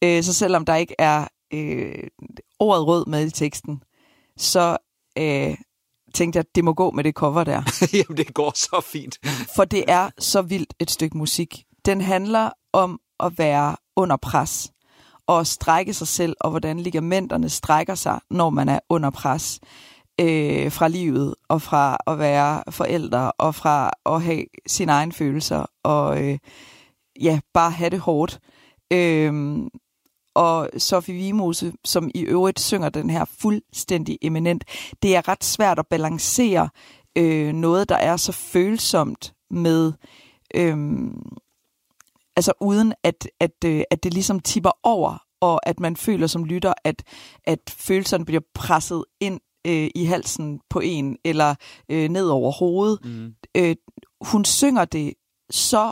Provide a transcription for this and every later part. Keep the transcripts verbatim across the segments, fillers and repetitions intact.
Øh, så selvom der ikke er øh, ordet rød med i teksten, så øh, tænkte jeg, at det må gå med det cover der. Jamen, det går så fint. For det er så vildt et stykke musik. Den handler om at være under pres og at strække sig selv, og hvordan ligamenterne strækker sig, når man er under pres øh, fra livet, og fra at være forældre, og fra at have sine egne følelser, og øh, ja, bare have det hårdt. Øh, og Sofie Vimose, som i øvrigt synger den her fuldstændig eminent. Det er ret svært at balancere øh, noget, der er så følsomt med, øh, altså uden at, at, øh, at det ligesom tipper over, og at man føler som lytter, at, at følelserne bliver presset ind øh, i halsen på en, eller øh, ned over hovedet. Mm. Øh, hun synger det så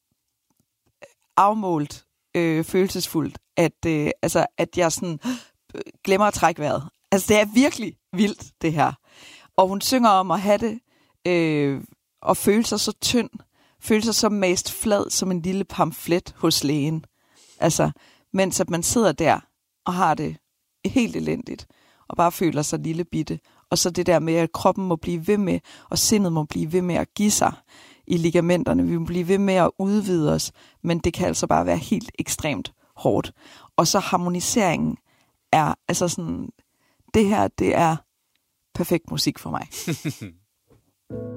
afmålt, øh, følelsesfuldt, at, øh, altså, at jeg sådan øh, glemmer at trække vejret. Altså, det er virkelig vildt, det her. Og hun synger om at have det, øh, og føle sig så tynd, føle sig så mast flad som en lille pamflet hos lægen. Altså, mens at man sidder der og har det helt elendigt, og bare føler sig lille bitte. Og så det der med, at kroppen må blive ved med, og sindet må blive ved med at give sig i ligamenterne. Vi må blive ved med at udvide os, men det kan altså bare være helt ekstremt hårdt. Og så harmoniseringen er, altså sådan, det her, det er perfekt musik for mig.